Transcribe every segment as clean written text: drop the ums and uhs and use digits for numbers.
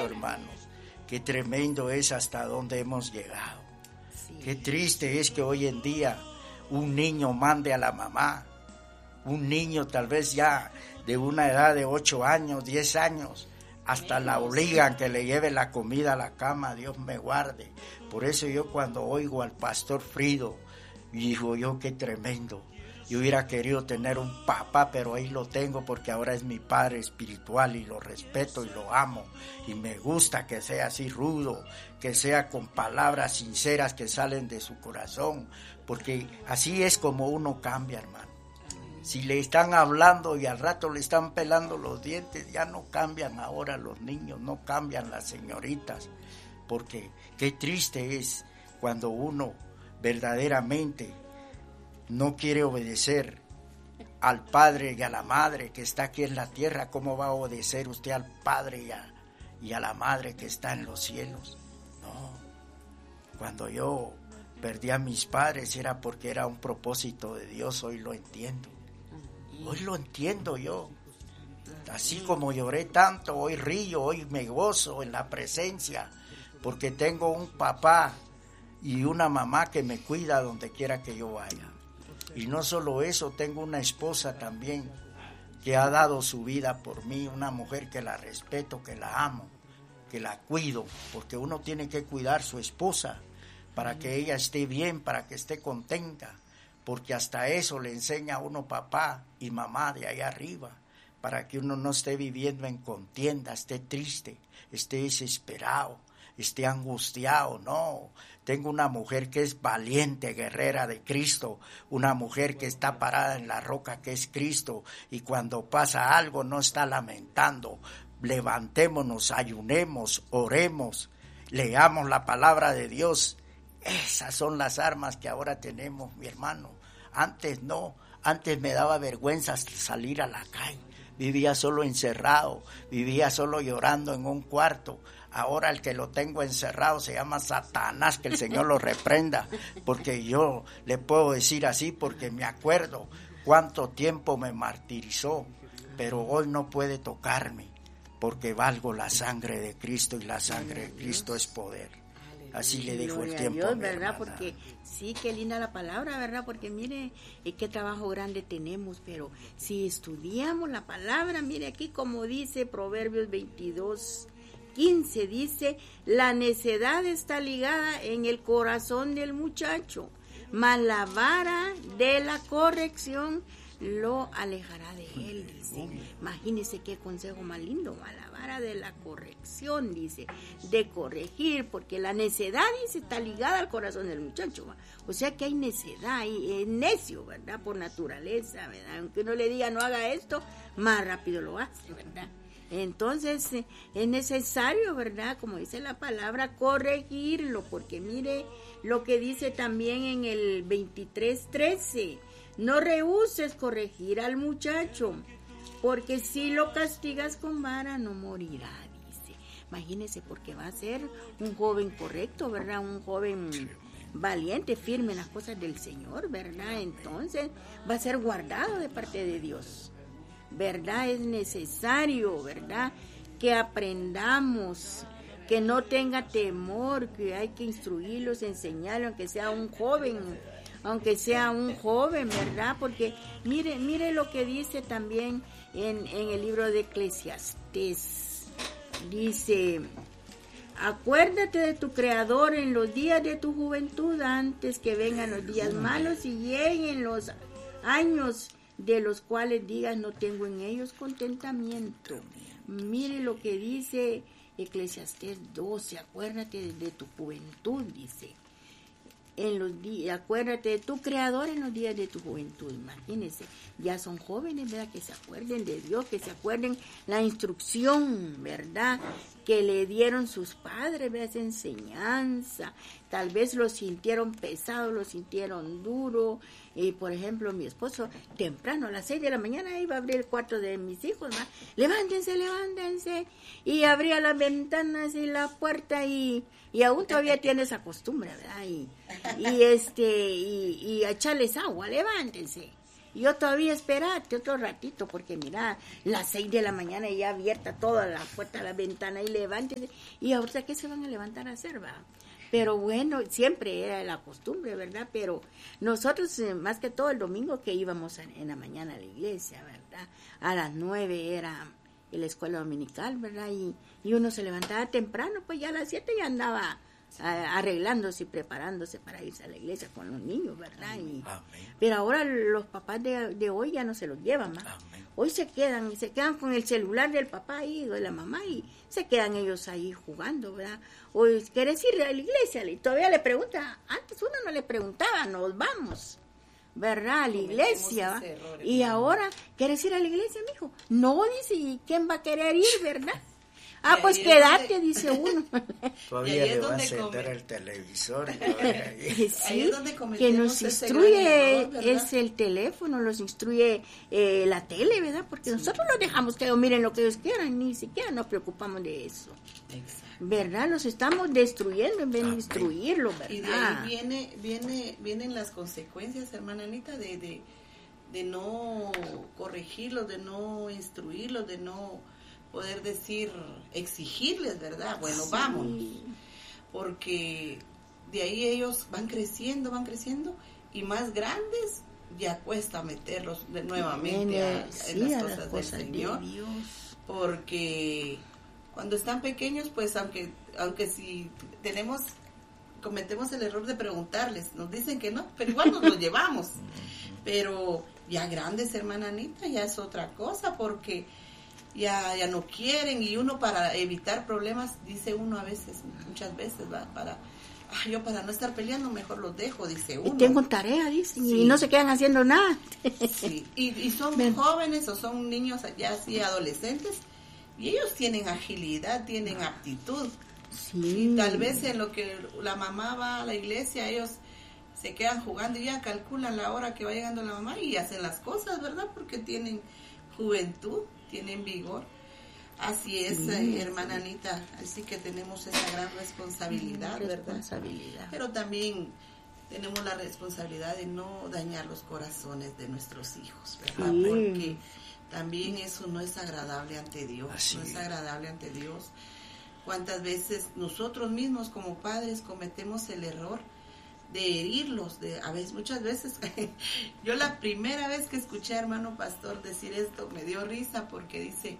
hermanos. Qué tremendo es hasta dónde hemos llegado. Sí. Qué triste es que hoy en día un niño mande a la mamá. Un niño tal vez ya de una edad de 8 años, 10 años, hasta la obligan que le lleve la comida a la cama, Dios me guarde. Por eso yo cuando oigo al pastor Frido, digo yo, qué tremendo. Yo hubiera querido tener un papá, pero ahí lo tengo porque ahora es mi padre espiritual y lo respeto y lo amo. Y me gusta que sea así rudo, que sea con palabras sinceras que salen de su corazón, porque así es como uno cambia, hermano. Si le están hablando y al rato le están pelando los dientes, ya no cambian ahora los niños, no cambian las señoritas, porque qué triste es cuando uno verdaderamente no quiere obedecer al padre y a la madre que está aquí en la tierra. ¿Cómo va a obedecer usted al padre y a la madre que está en los cielos? No, cuando yo perdí a mis padres era porque era un propósito de Dios, hoy lo entiendo. Hoy lo entiendo yo. Así como lloré tanto, hoy río, hoy me gozo en la presencia, porque tengo un papá y una mamá que me cuida donde quiera que yo vaya. Y no solo eso, tengo una esposa también que ha dado su vida por mí, una mujer que la respeto, que la amo, que la cuido, porque uno tiene que cuidar a su esposa para que ella esté bien, para que esté contenta. Porque hasta eso le enseña a uno papá y mamá de allá arriba, para que uno no esté viviendo en contienda, esté triste, esté desesperado, esté angustiado. No, tengo una mujer que es valiente, guerrera de Cristo, una mujer que está parada en la roca que es Cristo, y cuando pasa algo no está lamentando. Levantémonos, ayunemos, oremos, leamos la palabra de Dios. Esas son las armas que ahora tenemos, mi hermano. Antes no, antes me daba vergüenza salir a la calle. Vivía solo encerrado, vivía solo llorando en un cuarto. Ahora el que lo tengo encerrado se llama Satanás, que el Señor lo reprenda, porque yo le puedo decir así porque me acuerdo cuánto tiempo me martirizó, pero hoy no puede tocarme, porque valgo la sangre de Cristo y la sangre de Cristo es poder. Así le dijo el tiempo Dios, a mi ¿verdad? hermana. Porque sí, qué linda la palabra, ¿verdad? Porque mire, qué trabajo grande tenemos, pero si estudiamos la palabra, mire aquí como dice Proverbios 22:15, dice, la necedad está ligada en el corazón del muchacho, mas la vara de la corrección lo alejará de él, dice. Imagínese qué consejo más lindo, la vara de la corrección, dice, de corregir, porque la necedad, dice, está ligada al corazón del muchacho, o sea que hay necedad, y es necio, ¿verdad? Por naturaleza, ¿verdad? Aunque uno le diga no haga esto, más rápido lo hace, ¿verdad? Entonces es necesario, ¿verdad? Como dice la palabra, corregirlo, porque mire lo que dice también en el 23:13, no rehúses corregir al muchacho, porque si lo castigas con vara no morirá, dice. Imagínese, porque va a ser un joven correcto, ¿verdad? Un joven valiente, firme en las cosas del Señor, ¿verdad? Entonces va a ser guardado de parte de Dios, ¿verdad? Es necesario, ¿verdad?, que aprendamos, que no tenga temor, que hay que instruirlos, enseñarlos, aunque sea un joven, ¿verdad? Porque mire lo que dice también en el libro de Eclesiastés. Dice, acuérdate de tu Creador en los días de tu juventud, antes que vengan los días malos y lleguen los años de los cuales digas no tengo en ellos contentamiento. Mire lo que dice Eclesiastés 12, acuérdate de tu juventud, dice. En los días, acuérdate de tu Creador en los días de tu juventud. Imagínense, ya son jóvenes, ¿verdad? Que se acuerden de Dios, que se acuerden la instrucción, ¿verdad?, que le dieron sus padres, ¿verdad?, esa enseñanza. Tal vez lo sintieron pesado, lo sintieron duro. Por ejemplo, mi esposo temprano a las 6 de la mañana iba a abrir el cuarto de mis hijos, ¿verdad? Levántense, y abría las ventanas y la puerta y aún todavía tiene esa costumbre, ¿verdad? Y a echarles agua, levántense. Y yo todavía esperate otro ratito, porque mira, las 6 de la mañana ya abierta toda la puerta, la ventana, y levántense. Y ahorita, ¿qué se van a levantar a hacer, va? Pero bueno, siempre era la costumbre, ¿verdad? Pero nosotros, más que todo el domingo que íbamos en la mañana a la iglesia, ¿verdad? A las 9 era la escuela dominical, ¿verdad? Y uno se levantaba temprano, pues ya a las 7 ya andaba arreglándose y preparándose para irse a la iglesia con los niños, ¿verdad? Pero ahora los papás de hoy ya no se los llevan más. Hoy se quedan con el celular del papá y de la mamá y se quedan ellos ahí jugando, ¿verdad? O ¿quieres ir a la iglesia? Y todavía le pregunta, antes uno no le preguntaba, nos vamos, ¿verdad? A la iglesia. Y ahora, ¿quieres ir a la iglesia, mijo? No, dice, ¿y quién va a querer ir, verdad? Ah, pues quédate, dice uno. Todavía le va a encender el televisor. Sí, que nos instruye es el teléfono, los instruye la tele, ¿verdad? Porque nosotros los dejamos que ellos miren lo que ellos quieran, ni siquiera nos preocupamos de eso. Exacto. ¿Verdad? Los estamos destruyendo en vez de instruirlos, ¿verdad? Y de ahí vienen las consecuencias, hermana Anita, de no corregirlos, de no instruirlos, de no poder decir, exigirles, ¿verdad? Bueno, sí. Vámonos. Porque de ahí ellos van creciendo y más grandes ya cuesta meterlos nuevamente en las cosas del Señor. Porque cuando están pequeños, pues aunque si cometemos el error de preguntarles, nos dicen que no, pero igual nos lo llevamos. Pero ya grandes, hermana Anita, ya es otra cosa, porque ya no quieren, y uno para evitar problemas, dice uno muchas veces, ¿va? Para no estar peleando, mejor los dejo, dice uno. Y tengo tarea, dicen, sí. Y no se quedan haciendo nada. Sí, y son jóvenes o son niños ya así adolescentes, y ellos tienen agilidad, tienen aptitud. Sí. Y tal vez en lo que la mamá va a la iglesia, ellos se quedan jugando y ya calculan la hora que va llegando la mamá y hacen las cosas, ¿verdad? Porque tienen juventud, tienen vigor. Así es, sí, hermana Anita, así que tenemos esa gran responsabilidad, ¿verdad? Pero también tenemos la responsabilidad de no dañar los corazones de nuestros hijos, ¿verdad? Sí. Porque también eso no es agradable ante Dios, así no es agradable ante Dios. ¿Cuántas veces nosotros mismos como padres cometemos el error de herirlos? Muchas veces, yo la primera vez que escuché a hermano pastor decir esto me dio risa, porque dice,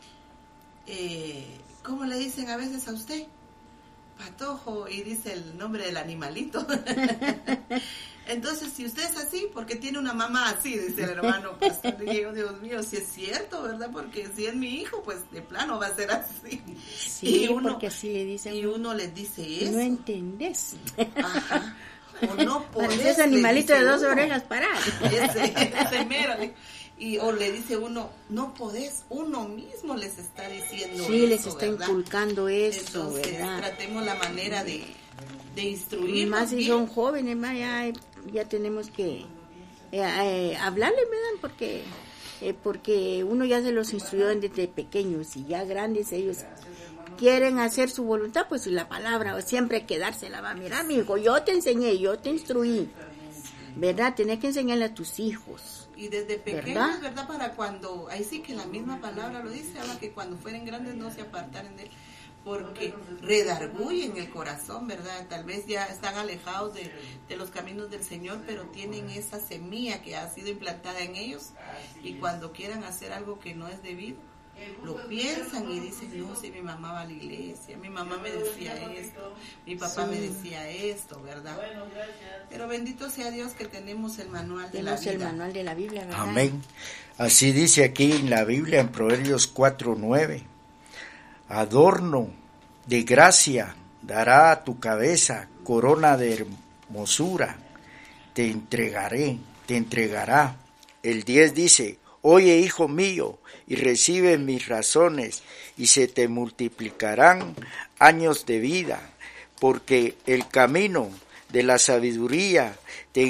¿cómo le dicen a veces a usted? Patojo, y dice el nombre del animalito. Entonces, si usted es así, porque tiene una mamá así, dice el hermano pastor. Y yo, Dios mío, si es cierto, ¿verdad? Porque si es mi hijo, pues de plano va a ser así. Sí, porque así le dicen. Y uno les dice eso. No entendés. Ajá. O no podés. Ese animalito de 2 orejas parar. Ese mero. O le dice uno, no podés, uno mismo les está diciendo sí, eso, les está ¿verdad? Inculcando eso. Entonces, ¿verdad? Tratemos la manera de instruirlos. Más si son jóvenes, más ya tenemos que hablarles, ¿verdad? Porque uno ya se los instruyó desde pequeños, y ya grandes ellos quieren hacer su voluntad, pues la palabra siempre hay que dársela, va, mira, amigo, yo te enseñé, yo te instruí, ¿verdad? Tenés que enseñarle a tus hijos. Y desde pequeños, ¿verdad? Para cuando, ahí sí que la misma palabra lo dice, habla que cuando fueren grandes no se apartaren de él, porque redarguyen el corazón, ¿verdad? Tal vez ya están alejados de los caminos del Señor, pero tienen esa semilla que ha sido implantada en ellos, y cuando quieran hacer algo que no es debido, lo piensan y dicen, no, si mi mamá va a la iglesia, mi mamá me decía esto, mi papá me decía esto, ¿verdad? Pero bendito sea Dios que tenemos el manual de la vida. El manual de la Biblia, ¿verdad? Amén. Así dice aquí en la Biblia, en Proverbios 4:9, adorno de gracia dará a tu cabeza, corona de hermosura te entregará. El 10 dice, oye, hijo mío, y recibe mis razones, y se te multiplicarán años de vida, porque el camino de la sabiduría te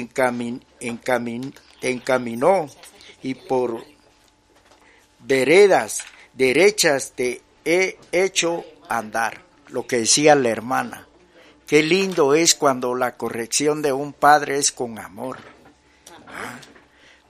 encaminó, y por veredas derechas te he hecho andar. Lo que decía la hermana. Qué lindo es cuando la corrección de un padre es con amor.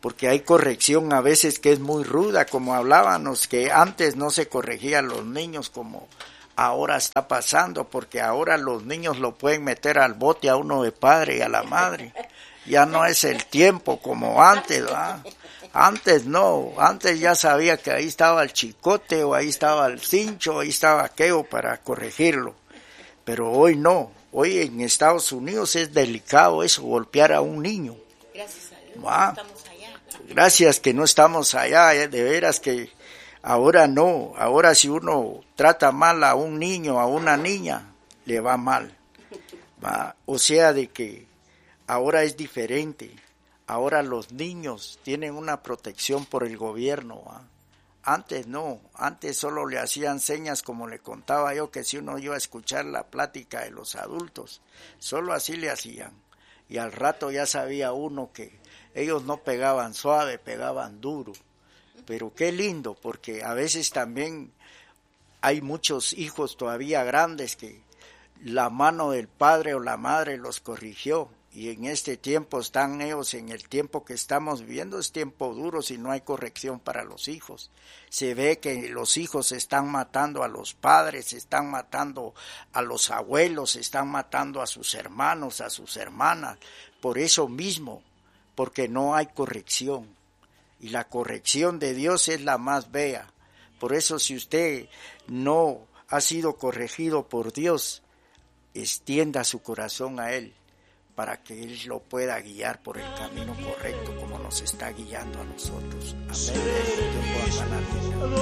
porque hay corrección a veces que es muy ruda, como hablábamos, que antes no se corregían los niños como ahora está pasando, porque ahora los niños lo pueden meter al bote a uno de padre y a la madre. Ya no es el tiempo como antes, ¿verdad? Antes no, antes ya sabía que ahí estaba el chicote, o ahí estaba el cincho, ahí estaba aquello para corregirlo. Pero hoy no, hoy en Estados Unidos es delicado eso, golpear a un niño. Gracias a Dios, ¿Va? no estamos allá. Gracias que no estamos allá, de veras que ahora no, ahora si uno trata mal a un niño, a una niña, le va mal. ¿Va? O sea, de que ahora es diferente. Ahora los niños tienen una protección por el gobierno. ¿Va? Antes no, antes solo le hacían señas, como le contaba yo, que si uno iba a escuchar la plática de los adultos, solo así le hacían. Y al rato ya sabía uno que ellos no pegaban suave, pegaban duro. Pero qué lindo, porque a veces también hay muchos hijos todavía grandes que la mano del padre o la madre los corrigió. Y en este tiempo están ellos, en el tiempo que estamos viviendo, es tiempo duro si no hay corrección para los hijos. Se ve que los hijos están matando a los padres, están matando a los abuelos, están matando a sus hermanos, a sus hermanas, por eso mismo, porque no hay corrección. Y la corrección de Dios es la más bella. Por eso si usted no ha sido corregido por Dios, extienda su corazón a Él, para que Él lo pueda guiar por el camino correcto como nos está guiando a nosotros. Amén.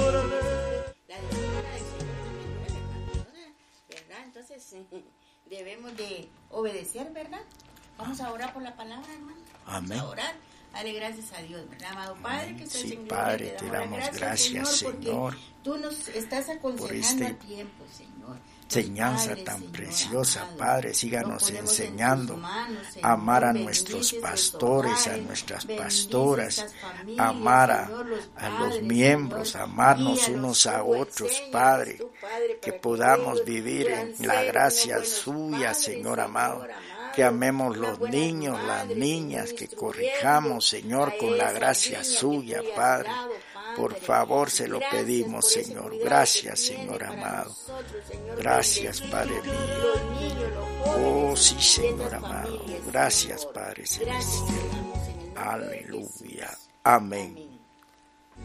¿Verdad? Entonces debemos de obedecer, ¿verdad? Vamos a orar por la palabra, hermano. Amén. Vamos a orar. Dale gracias a Dios, ¿verdad, amado Padre? Que estás sí, en Padre, gloria, te damos gracias, Señor, tú nos estás aconsejando a tiempo, Señor. Enseñanza Padre, tan Señor, preciosa, amado, Padre, síganos enseñando manos, Señor, a amar a bendice nuestros nuestros pastores, hogares, a nuestras bendice pastoras, estas familias, amar Señor, los a los padres, miembros, Señor, amarnos guíalos unos a tú, otros, enséñanos Padre, tú, Padre, que para podamos ellos vivir puedan en ser la unos gracia buenos suya, padres, Señor amado, amado, que amemos unas los buenas niños, las madres, niñas, Señor, que instruyendo corrijamos, Señor, a con la esa gracia niña que suya, tú le has Padre. dado, Por Padre. favor, se lo Gracias pedimos, por ese Señor. cuidado Gracias, que tiene Señor para amado. nosotros, Señor. Gracias, Bendecido Padre mío. los niños, los jóvenes Oh, sí, de Señor estas amado. familias, Gracias, Señor. Padre Gracias, celestial. te damos en el nombre de Aleluya. Jesús. Amén. Amén.